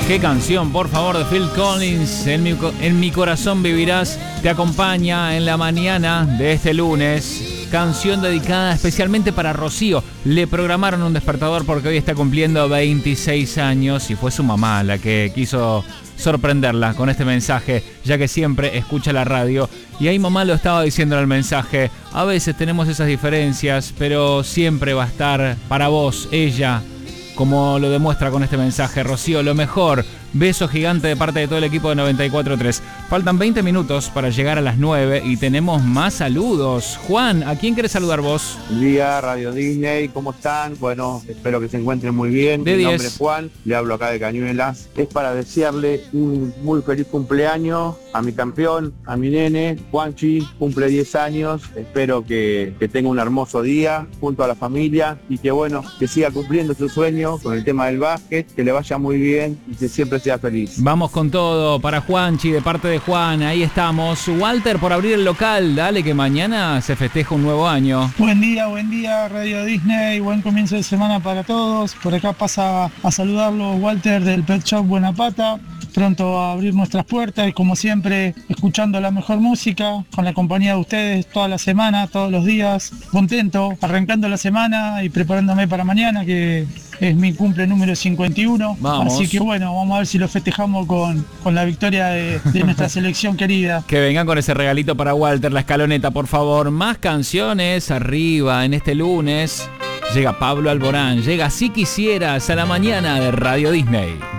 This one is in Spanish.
Qué canción, por favor, de Phil Collins. En mi corazón vivirás. Te acompaña en la mañana de este lunes. Canción dedicada especialmente para Rocío. Le programaron un despertador porque hoy está cumpliendo 26 años y fue su mamá la que quiso sorprenderla con este mensaje, ya que siempre escucha la radio. Y ahí mamá lo estaba diciendo en el mensaje. A veces tenemos esas diferencias, pero siempre va a estar para vos, ella, como lo demuestra con este mensaje. Rocío, lo mejor. Beso gigante de parte de todo el equipo de 94.3. Faltan 20 minutos para llegar a las 9 y tenemos más saludos. Juan, ¿a quién querés saludar vos? Buen día, Radio Disney, ¿cómo están? Bueno, espero que se encuentren muy bien. Mi nombre es Juan, le hablo acá de Cañuelas. Es para desearle un muy feliz cumpleaños a mi campeón, a mi nene, Juanchi, cumple 10 años. Espero que tenga un hermoso día junto a la familia y que que siga cumpliendo su sueño con el tema del básquet, que le vaya muy bien y que siempre sea feliz. Vamos con todo para Juanchi, de parte de Juan, ahí estamos. Walter, por abrir el local, dale que mañana se festeja un nuevo año. Buen día Radio Disney, buen comienzo de semana para todos. Por acá pasa a saludarlos Walter del Pet Shop Buena Pata. Pronto a abrir nuestras puertas y como siempre escuchando la mejor música con la compañía de ustedes toda la semana, todos los días, contento, arrancando la semana y preparándome para mañana que es mi cumple número 51. Vamos. Así que vamos a ver si lo festejamos con la victoria de nuestra selección querida. Que vengan con ese regalito para Walter, la escaloneta, por favor. Más canciones arriba en este lunes. Llega Pablo Alborán, llega Si Quisieras a la mañana de Radio Disney.